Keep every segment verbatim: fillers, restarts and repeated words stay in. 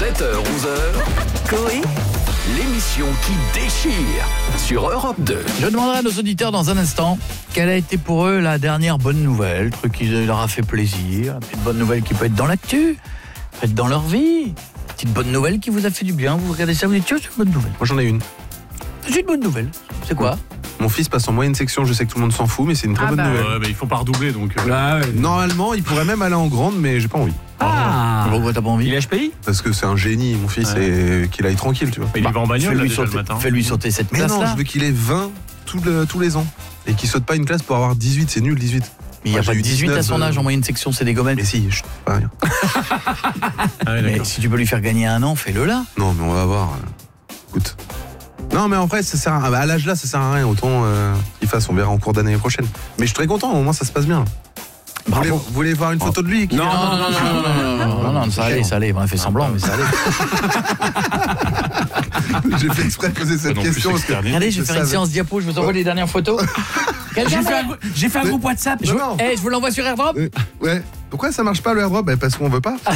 sept heures onze heures, Coé, l'émission qui déchire sur Europe deux. Je demanderai à nos auditeurs dans un instant quelle a été pour eux la dernière bonne nouvelle, truc qui leur a fait plaisir, une petite bonne nouvelle qui peut être dans l'actu, peut être dans leur vie, une petite bonne nouvelle qui vous a fait du bien. Vous regardez ça, vous dites tiens, c'est une bonne nouvelle. Moi j'en ai une. C'est une bonne nouvelle. C'est quoi ? Mon fils passe en moyenne section, je sais que tout le monde s'en fout, mais c'est une très Ah bonne bah. nouvelle. Ouais, mais il faut pas redoubler donc. euh, Là, ouais. Normalement, il pourrait même aller en grande, mais j'ai pas envie. Ah, Pourquoi t'as pas envie ? il est H P I. Parce que c'est un génie, mon fils, et qu'il aille tranquille, tu vois. Il y va en bagnole là, Fais-lui déjà, le sauter, matin. fais-lui sauter cette Mais non, classe-là. je veux qu'il ait vingt tout le- tous les ans. Et qu'il saute pas une classe pour avoir dix-huit, c'est nul, dix-huit. Mais il n'y a Moi, pas j'ai de eu dix-huit à dix-neuf, son âge euh, en moyenne section, c'est des gommettes. Mais si, je pas rien. Ah ouais, Mais d'accord. si tu peux lui faire gagner un an, fais-le là. Non, mais on va voir. Écoute. Non, mais en vrai, ça sert à, à l'âge là, ça sert à rien. Autant euh, qu'il fasse, on verra en cours d'année prochaine. Mais je suis très content, au moins ça se passe bien. Vous voulez, vous voulez voir une photo de lui qui... Non, non, non, non, non, non, non, non, non, ça allait, ça allait. Bon, elle fait semblant, mais ça allait. J'ai fait exprès de poser cette Non plus question parce que... externe. Regardez, je vais Je faire une savais. séance diapo, je vous envoie les dernières photos. J'ai fait, un, j'ai fait un groupe WhatsApp. Je, Non, non. eh, je vous l'envoie sur AirDrop. Euh, Ouais. Pourquoi ça marche pas le airdrop? Bah, parce qu'on veut pas.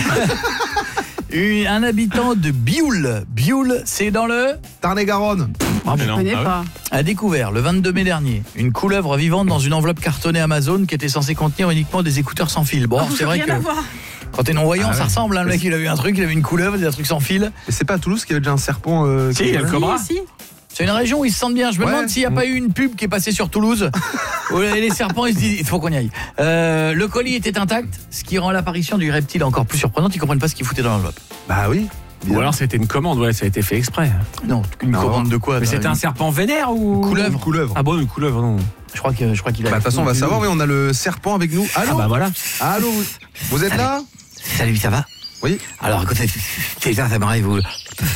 Une- Un habitant de Bioul, Bioul, c'est dans le... Tarn-et-Garonne. Mais non. connais Ah ouais. pas. A découvert le vingt-deux mai dernier une couleuvre vivante dans une enveloppe cartonnée Amazon qui était censée contenir uniquement des écouteurs sans fil. Bon, Oh, c'est vrai rien que à voir. quand t'es non-voyant, Ah ouais. ça ressemble. Hein, le mec, il a vu un truc, il a vu une couleuvre, des trucs sans fil. Et c'est pas à Toulouse qu'il y avait déjà un serpent euh, Si, qui- il y a le cobra. Si, si. C'est une région où ils se sentent bien. Je me Ouais. demande s'il n'y a pas eu une pub qui est passée sur Toulouse. Où les serpents, ils se disent, il faut qu'on y aille. Euh, le colis était intact, ce qui rend l'apparition du reptile encore plus surprenante. Ils comprennent pas ce qu'il foutait dans l'enveloppe. Bah oui. Ou alors c'était une commande, ouais, ça a été fait exprès. Non, une Non. commande de quoi Mais ça, c'était une- un serpent vénère ou couleuvre. Couleuvre. Ah bon, une couleuvre, non. Je crois que je crois qu'il a. Bah, de toute façon, on va savoir. Oui, on a le serpent avec nous. Allô. Ah bah voilà. Allô. Vous êtes là? Salut, ça va? Oui. Alors, écoutez, c'est ça, ça m'arrive. vous-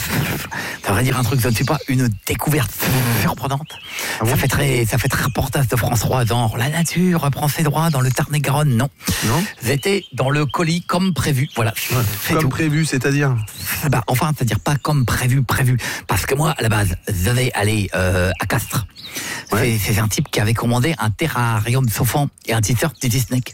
Ça va dire un truc, ça ne suis pas une découverte surprenante. Ah bon ça fait très, ça fait très reportage de France trois, genre la nature reprend ses droits dans le Tarn-et-Garonne. Non, Non. j'étais dans le colis comme prévu. Voilà, c'est Comme tout. prévu, c'est-à-dire. Bah, enfin, c'est-à-dire pas comme prévu, prévu. Parce que moi, à la base, je devais aller euh, à Castres. Ouais. C'est, c'est un type qui avait commandé un terrarium chauffant et un t-shirt Disney.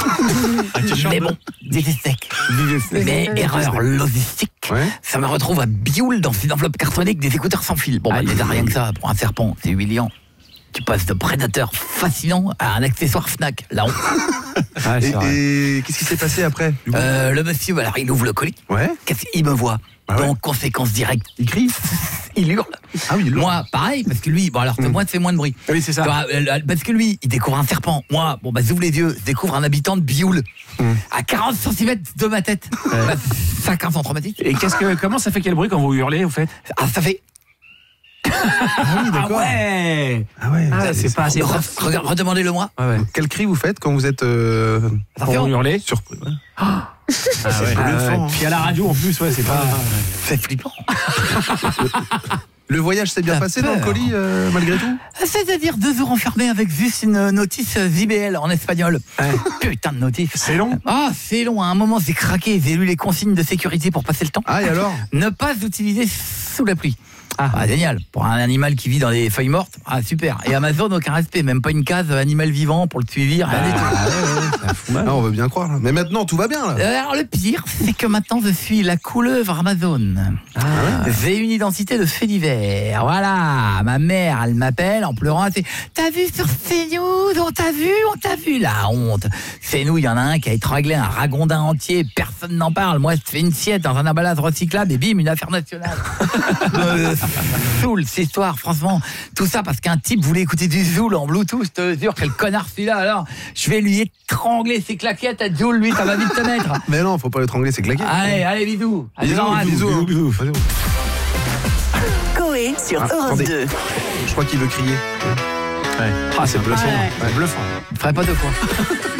Un t-shirt Mais de- bon, Disney. Mais Disney. erreur logistique. Ouais. Ça me retrouve à Bioul dans une enveloppe cartonnée avec des écouteurs sans fil. Bon, bah, Aïe. déjà rien que ça, pour un serpent, c'est humiliant. Tu passes de prédateur fascinant à un accessoire Fnac. Là, on... Ah, c'est vrai. Et, et qu'est-ce qui s'est passé après du coup euh, le monsieur, alors, il ouvre le colis. Ouais. Qu'est-ce qu'il me voit Ah ouais. Donc, conséquence directe, il crie, il hurle. Ah oui, Moi, pareil, parce que lui, bon, alors, Mm. moi, c'est moins de bruit. Oui, c'est ça. Bah, euh, Parce que lui, il découvre un serpent. Moi, bon, bah, j'ouvre les yeux, je découvre un habitant de Bioul. Mm. À quarante centimètres de ma tête. Bah, ça, quinze ans traumatique. Et qu'est-ce que, comment ça fait quel bruit quand vous hurlez, au fait? Ah, ça fait. Ah oui, d'accord. Ah ouais. Ah ouais. Ah, c'est pas assez. Re- regarde, redemandez-le moi. Ah ouais. Quel cri vous faites quand vous êtes euh, Quand vous hurlez. surpris? Ouais. Ah ouais. le fond, hein. Puis à la radio en plus, ouais, c'est pas. C'est flippant. Le voyage s'est bien T'as passé dans le peur. colis euh, malgré tout? C'est-à-dire deux jours enfermés avec juste une notice Z B L en espagnol. Ouais. Putain de notice. C'est long. Ah, c'est long. À un moment, j'ai craqué. J'ai lu les consignes de sécurité pour passer le temps. Ah et alors? Ne pas utiliser sous la pluie. Ah, génial. Pour un animal qui vit dans des feuilles mortes, ah, super. Et Amazon, aucun respect. Même pas une case animal vivant pour le suivi, rien du tout. Ah ouais, ouais, ça fout mal. Ah, on veut bien croire. Là. Mais maintenant tout va bien là. Alors le pire, c'est que maintenant je suis la couleuvre Amazon. J'ai une identité de fait divers. Voilà, ma mère, elle m'appelle en pleurant. Elle dit, t'as vu sur CNews? On t'a vu, on t'a vu. La honte. C'est nous, il y en a un qui a étranglé un ragondin entier. Personne n'en parle. Moi, je fais une sieste dans un emballage recyclable et bim, une affaire nationale. euh, Zoul, cette histoire, franchement. Tout ça parce qu'un type voulait écouter du Zoul en Bluetooth. Je te jure, quel connard celui-là. Alors, je vais lui étrangler ses claquettes à Zoul. Lui, ça va vite te mettre. Mais non, faut pas l'étrangler, c'est claqué. Allez, allez, bisous. Allez, Bisous, j'embrasse. bisous, hein. Bisous. Coé sur Ah, Europe attendez. deux. Je crois qu'il veut crier. Ah, c'est bluffant. Ouais. C'est bluffant. Je ferai pas deux fois.